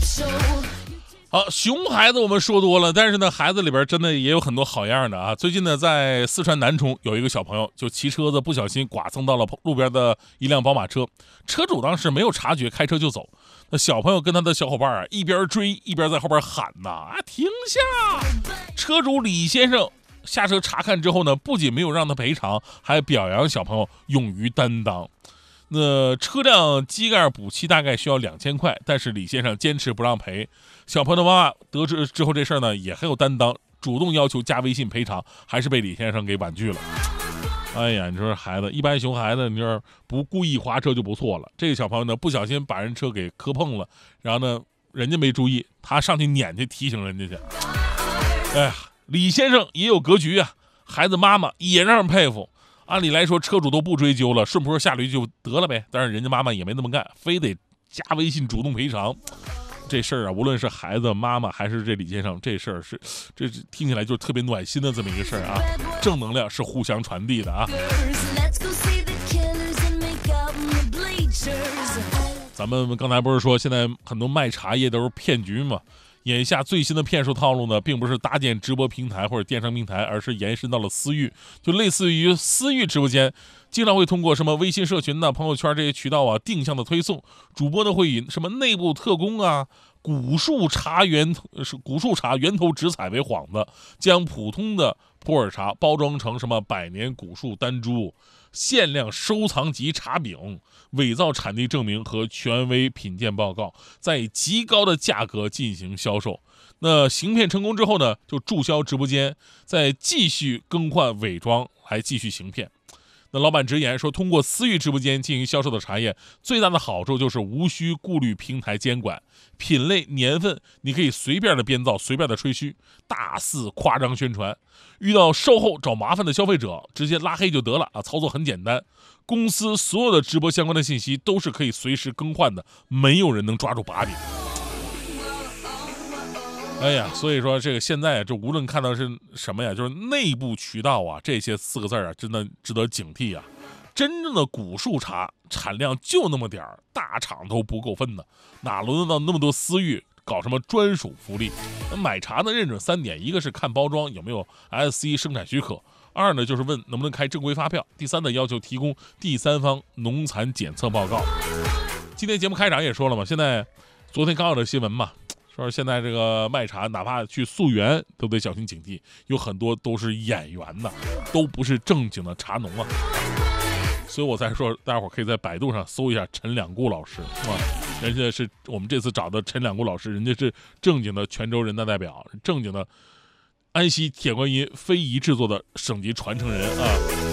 好，熊孩子我们说多了，但是呢，孩子里边真的也有很多好样的啊。最近呢，在四川南充有一个小朋友就骑车子不小心剐蹭到了路边的一辆宝马车，车主当时没有察觉，开车就走。那小朋友跟他的小伙伴啊一边追一边在后边喊呐：“啊，停下！”车主李先生下车查看之后呢，不仅没有让他赔偿，还表扬小朋友勇于担当。那车辆机盖补漆大概需要2000块，但是李先生坚持不让赔。小朋友的妈妈得知之后，这事儿呢也很有担当，主动要求加微信赔偿，还是被李先生给婉拒了。哎呀，你说孩子，一般熊孩子，你说不故意滑车就不错了，这个小朋友呢不小心把人车给磕碰了，然后呢人家没注意，他上去撵去提醒人家去。哎呀，李先生也有格局啊，孩子妈妈也让人佩服。按理来说，车主都不追究了，顺坡下驴就得了呗。但是人家妈妈也没那么干，非得加微信主动赔偿。这事儿啊，无论是孩子妈妈还是这李先生，这事儿这听起来就特别暖心的这么一个事儿啊。正能量是互相传递的啊。咱们刚才不是说现在很多卖茶叶都是骗局吗？眼下最新的骗术套路呢，并不是搭建直播平台或者电商平台，而是延伸到了私域，就类似于私域直播间，经常会通过什么微信社群朋友圈这些渠道啊，定向的推送，主播呢会以什么内部特工啊、古树茶源头直采为幌子，将普通的普洱茶包装成什么百年古树丹珠、限量收藏级茶饼，伪造产地证明和权威品鉴报告，再以极高的价格进行销售。那行骗成功之后呢，就注销直播间，再继续更换伪装来继续行骗。那老板直言说，通过私域直播间进行销售的茶叶，最大的好处就是无需顾虑平台监管，品类年份你可以随便的编造，随便的吹嘘，大肆夸张宣传。遇到售后找麻烦的消费者，直接拉黑就得了啊，操作很简单。公司所有的直播相关的信息都是可以随时更换的，没有人能抓住把柄。哎呀，所以说这个现在这无论看到是什么呀，就是内部渠道啊，这些4个字啊，真的值得警惕啊。真正的古树茶产量就那么点儿，大厂都不够分的，哪轮得到那么多私域搞什么专属福利？买茶呢认准3点，一个是看包装有没有 SC 生产许可，2呢就是问能不能开正规发票，第3呢要求提供第三方农残检测报告。今天节目开场也说了嘛，现在昨天刚有的新闻嘛。说现在这个卖茶，哪怕去溯源都得小心警惕，有很多都是演员的，都不是正经的茶农啊。所以我才说，大家伙可以在百度上搜一下陈两顾老师，是吧？人家是我们这次找的陈两顾老师，人家是正经的泉州人大代表，正经的安溪铁观音非遗制作的省级传承人啊。